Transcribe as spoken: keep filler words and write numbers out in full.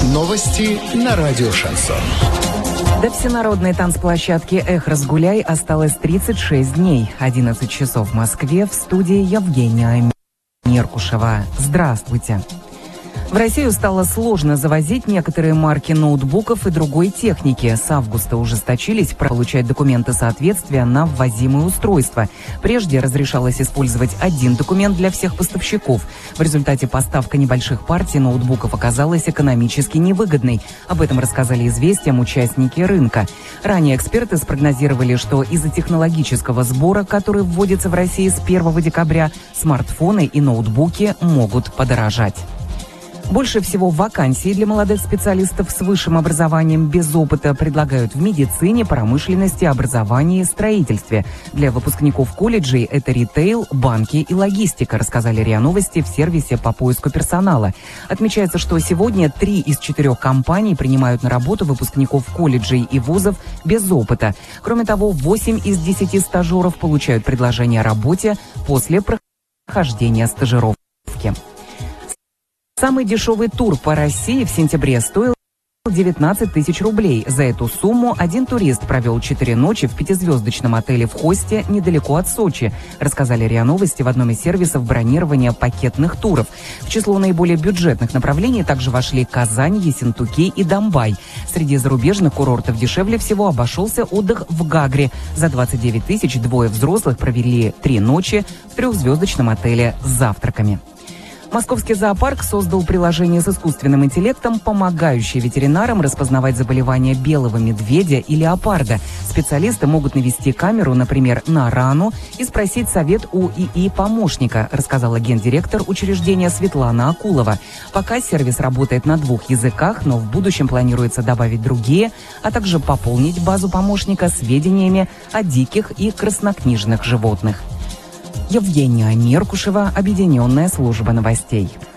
Новости на радио «Шансон». До всенародной танцплощадки «Эх, разгуляй» осталось тридцать шесть дней. одиннадцать часов в Москве. В студии Евгения Меркушева. Здравствуйте. В Россию стало сложно завозить некоторые марки ноутбуков и другой техники. С августа ужесточились получать документы соответствия на ввозимые устройства. Прежде разрешалось использовать один документ для всех поставщиков. В результате поставка небольших партий ноутбуков оказалась экономически невыгодной. Об этом рассказали «Известиям» участники рынка. Ранее эксперты спрогнозировали, что из-за технологического сбора, который вводится в России с первого декабря, смартфоны и ноутбуки могут подорожать. Больше всего вакансий для молодых специалистов с высшим образованием без опыта предлагают в медицине, промышленности, образовании, строительстве. Для выпускников колледжей это ритейл, банки и логистика, рассказали РИА Новости в сервисе по поиску персонала. Отмечается, что сегодня три из четырех компаний принимают на работу выпускников колледжей и вузов без опыта. Кроме того, восемь из десяти стажеров получают предложение о работе после прохождения стажировки. Самый дешевый тур по России в сентябре стоил девятнадцать тысяч рублей. За эту сумму один турист провел четыре ночи в пятизвездочном отеле в Хосте недалеко от Сочи, рассказали РИА Новости в одном из сервисов бронирования пакетных туров. В число наиболее бюджетных направлений также вошли Казань, Ессентуки и Домбай. Среди зарубежных курортов дешевле всего обошелся отдых в Гагре. За двадцать девять тысяч двое взрослых провели три ночи в трехзвездочном отеле с завтраками. Московский зоопарк создал приложение с искусственным интеллектом, помогающее ветеринарам распознавать заболевания белого медведя и леопарда. Специалисты могут навести камеру, например, на рану и спросить совет у ИИ-помощника, рассказала гендиректор учреждения Светлана Акулова. Пока сервис работает на двух языках, но в будущем планируется добавить другие, а также пополнить базу помощника сведениями о диких и краснокнижных животных. Евгения Меркушева, Объединенная служба новостей.